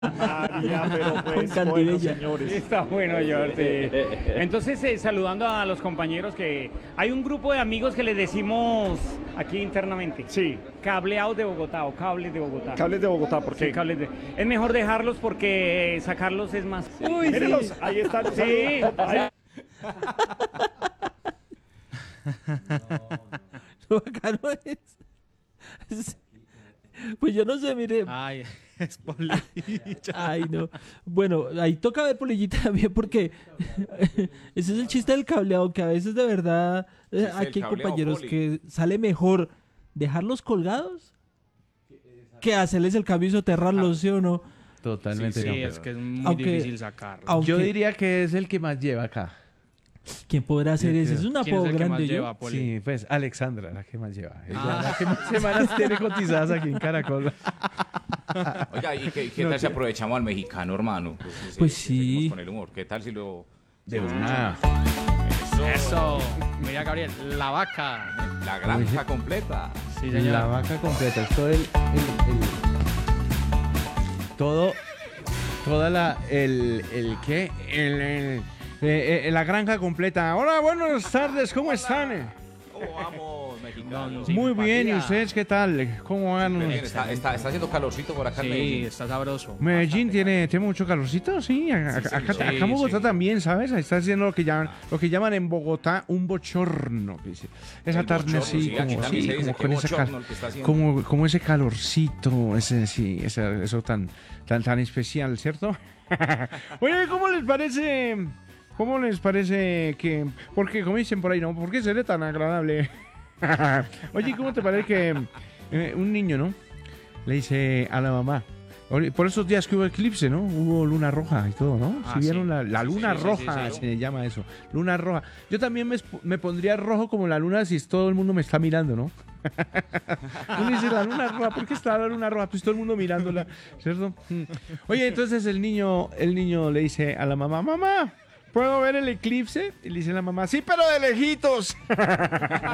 María, pero Con pues, Candibella. bueno, señores. Está bueno, Jordi. Entonces, saludando a los compañeros que hay un grupo de amigos que les decimos aquí internamente. Sí, Cableados de Bogotá o cables de Bogotá. cables de Bogotá, ¿por Sí, qué? cables de... Es mejor dejarlos porque sacarlos es más. Uy, Mírenlos, sí. ahí están. Sí. Ahí- Lo bacano pues yo no sé, mire. Ay, es polilla. Ay, no. Bueno, ahí toca ver polillita también porque ese es el chiste del cableado, que a veces de verdad Chiste aquí del hay cableado, compañeros Poli. que sale mejor dejarlos colgados que hacerles el cambio y soterrarlos, ¿sí o no? Totalmente. Sí, no, Sí, pero- es que es muy Aunque- difícil sacarlo. Aunque, Yo diría que es el que más lleva acá. ¿quién podrá hacer Yo eso? creo. Es un ¿Quién es apodo el que más grande, yo. lleva, Poli? Sí, pues Alexandra, la que más lleva. Ella, Ah. la que más semanas tiene cotizadas aquí en Caracol. Oiga, ¿y qué tal si aprovechamos al mexicano, hermano? Pues seguimos sí. con el humor. ¿Qué tal si lo... De una. Eso. Mira, Gabriel, la vaca. La granja completa. Sí, señor. La vaca completa. Es todo el ¿qué? La granja completa. Hola, buenas tardes, ¿cómo están? ¿Cómo vamos, mexicano? Sí. Muy bien, ¿y simpatía. ustedes qué tal? ¿Cómo van? Bien, está haciendo calorcito por acá en Sí, Medellín. está sabroso. Medellín tiene mucho calorcito, sí. Acá en Bogotá sí. también, ¿sabes? Ahí está haciendo lo que llaman en Bogotá un bochorno. Que dice. Esa El tarde bochorno, así, sí, aquí como, también sí, se dice, como qué con ese bochorno el que está haciendo. como ese calorcito, ese, sí, eso tan especial, ¿cierto? Oye, ¿cómo les parece? ¿Cómo les parece que, porque como dicen por ahí, ¿no? ¿Por qué seré tan agradable? Oye, ¿cómo te parece que un niño, ¿no? Le dice a la mamá, por esos días que hubo eclipse, ¿no? Hubo luna roja y todo, ¿no? Ah, Si vieron sí. la luna sí, roja, sí. se llama eso, luna roja. Yo también me pondría rojo como la luna si todo el mundo me está mirando, ¿no? Uno dice, la luna roja, ¿por qué está la luna roja? Pues todo el mundo mirándola, ¿cierto? Oye, entonces el niño le dice a la mamá, mamá, ¿puedo ver el eclipse? Y le dice la mamá, sí, pero de lejitos.